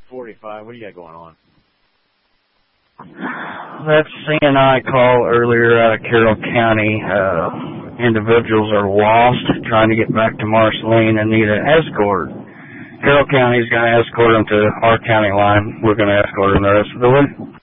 45. What do you got going on? That CNI call earlier out of Carroll County. Individuals are lost trying to get back to Marceline and need an escort. Carroll County's going to escort them to our county line. We're going to escort them the rest of the way.